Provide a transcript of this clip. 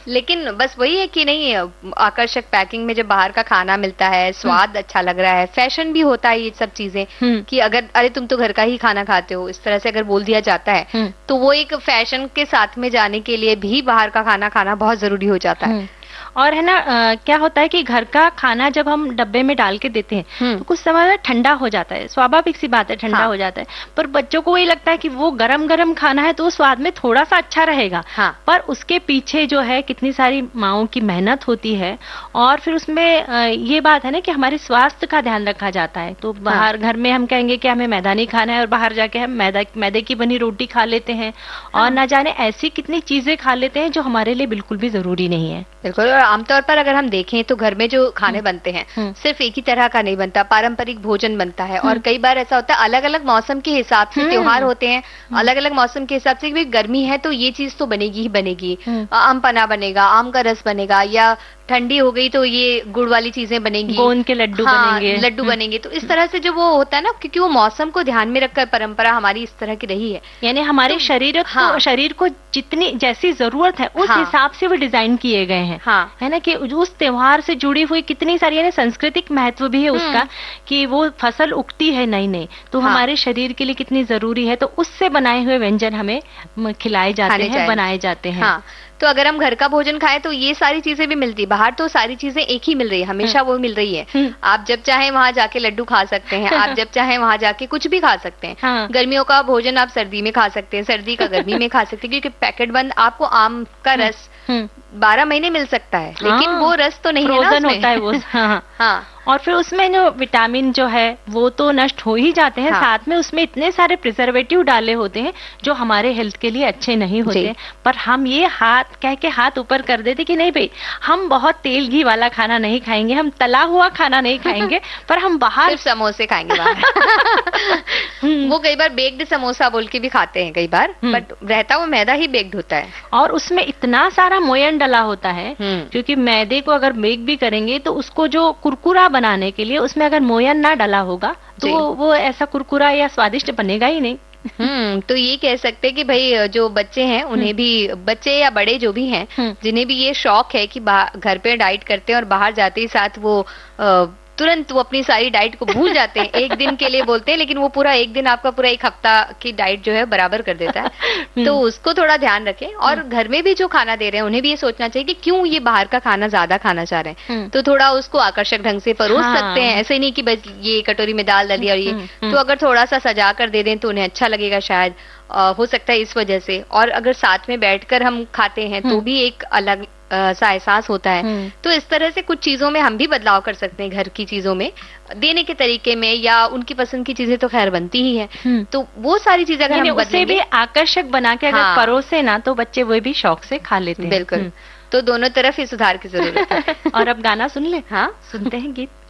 लेकिन बस वही है कि नहीं, आकर्षक पैकिंग में जब बाहर का खाना मिलता है, स्वाद अच्छा लग रहा है, फैशन भी होता है ये सब चीजें, कि अगर अरे तुम तो घर का ही खाना खाते हो, इस तरह से अगर बोल दिया जाता है तो वो एक फैशन के साथ में जाने के लिए भी बाहर का खाना खाना बहुत जरूरी हो जाता है। और है ना, क्या होता है कि घर का खाना जब हम डब्बे में डाल के देते हैं तो कुछ समय में ठंडा हो जाता है, स्वाभाविक सी बात है, ठंडा हो जाता है, पर बच्चों को वही लगता है कि वो गरम गरम खाना है तो स्वाद में थोड़ा सा अच्छा रहेगा। पर उसके पीछे जो है कितनी सारी माओं की मेहनत होती है, और फिर उसमें ये बात है ना कि हमारे स्वास्थ्य का ध्यान रखा जाता है। तो बाहर घर में हम कहेंगे कि हमें मैदा नहीं खाना है, और बाहर जाके हम मैदे की बनी रोटी खा लेते हैं, और ना जाने ऐसी कितनी चीजें खा लेते हैं जो हमारे लिए बिल्कुल भी जरूरी नहीं है। बिल्कुल। आमतौर पर अगर हम देखें तो घर में जो खाने बनते हैं सिर्फ एक ही तरह का नहीं बनता, पारंपरिक भोजन बनता है। और कई बार ऐसा होता है अलग अलग मौसम के हिसाब से त्योहार होते हैं, अलग अलग मौसम के हिसाब से, गर्मी है तो ये चीज तो बनेगी ही बनेगी, आम पन्ना बनेगा, आम का रस बनेगा, या ठंडी हो गई तो ये गुड़ वाली चीजें बनेंगी, गोंद के लड्डू बनेंगे, लड्डू बनेंगे। तो इस तरह से जो वो होता है ना, क्योंकि वो मौसम को ध्यान में रखकर परंपरा हमारी इस तरह की रही है, यानी हमारे शरीर को जितनी जैसी जरूरत है उस हिसाब से वो डिजाइन किए गए हैं। है ना, कि उस त्योहार से जुड़ी हुई कितनी सारी, यानी सांस्कृतिक महत्व भी है उसका, कि वो फसल उगती है नई नई, तो हमारे शरीर के लिए कितनी जरूरी है, तो उससे बनाए हुए व्यंजन हमें खिलाए जाते हैं, बनाए जाते हैं। तो अगर हम घर का भोजन खाएं तो ये सारी चीजें भी मिलती, बाहर तो सारी चीजें एक ही मिल रही है, हमेशा वो मिल रही है। आप जब चाहें वहां जाके लड्डू खा सकते हैं, आप जब चाहें वहां जाके कुछ भी खा सकते हैं। गर्मियों का भोजन आप सर्दी में खा सकते हैं, सर्दी का गर्मी में खा सकते हैं, क्योंकि पैकेट बंद आपको आम का रस 12 महीने मिल सकता है, लेकिन वो रस तो नहीं है ना उसमें। होता है वो। हाँ। और फिर उसमें जो विटामिन जो है वो तो नष्ट हो ही जाते हैं, साथ में उसमें इतने सारे प्रिजर्वेटिव डाले होते हैं जो हमारे हेल्थ के लिए अच्छे नहीं होते। पर हम ये कह के हाथ ऊपर कर देते कि नहीं भाई, हम बहुत तेल घी वाला खाना नहीं खाएंगे, हम तला हुआ खाना नहीं खाएंगे, पर हम बाहर समोसे खाएंगे बाहर। वो कई बार बेक्ड समोसा बोल के भी खाते हैं कई बार, बट रहता वो मैदा ही बेक्ड होता है, और उसमें इतना सारा मोयन डला होता है, क्योंकि मैदे को अगर बेक भी करेंगे तो उसको जो कुरकुरा बनाने के लिए उसमें अगर मोयन ना डला होगा तो वो ऐसा कुरकुरा या स्वादिष्ट बनेगा ही नहीं। तो ये कह सकते हैं कि भाई जो बच्चे हैं उन्हें भी, बच्चे या बड़े जो भी हैं, जिन्हें भी ये शौक है कि घर पे डाइट करते हैं और बाहर जाते ही साथ वो तुरंत वो अपनी सारी डाइट को भूल जाते हैं, एक दिन के लिए बोलते हैं, लेकिन वो पूरा एक दिन आपका पूरा एक हफ्ता की डाइट जो है बराबर कर देता है। तो उसको थोड़ा ध्यान रखें, और घर में भी जो खाना दे रहे हैं उन्हें भी ये सोचना चाहिए कि क्यों ये बाहर का खाना ज्यादा खाना चाह रहे हैं, तो थोड़ा उसको आकर्षक ढंग से परोस सकते हैं। ऐसे नहीं कि बस ये कटोरी में दाल डाली और ये, तो अगर थोड़ा सा सजा कर दे दें तो उन्हें अच्छा लगेगा शायद, हो सकता है इस वजह से। और अगर साथ में बैठकर हम खाते हैं तो भी एक अलग सा एहसास होता है। तो इस तरह से कुछ चीजों में हम भी बदलाव कर सकते हैं, घर की चीजों में, देने के तरीके में, या उनकी पसंद की चीजें तो खैर बनती ही है, तो वो सारी चीजें अगर हम उसे भी आकर्षक बना के अगर परोसे ना तो बच्चे वो भी शौक से खा लेते हैं। बिल्कुल। तो दोनों तरफ ही सुधार की जरूरत है। और अब गाना सुन ले। हाँ, सुनते हैं गीत।